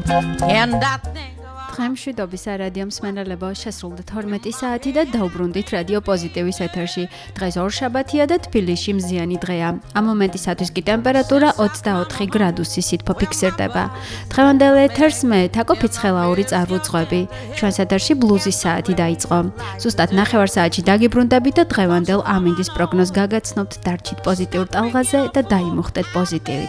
მშვიდობის რადიო მსმენელებო, შესრულდა 12 საათი და დაუბრუნდით რადიო პოზიტივის ეთერში. დღეს ორშაბათია და თბილისში მზიანი დღეა. ამ მომენტისათვის კი ტემპერატურა 24 გრადუსი სითბო ფიქსირდება. დღევანდელ ეთერს მე თაკო ფიცხელაური წარვუძღვები. ჩვენს ეთერში ბლუზის საათი დაიწყო. ზუსტად 9 საათში დაგიბრუნდებით და დღევანდელ ამინდის პროგნოზს გაგაცნობთ, დარჩით პოზიტიურ ტალღაზე და დაიმუხტეთ პოზიტივით.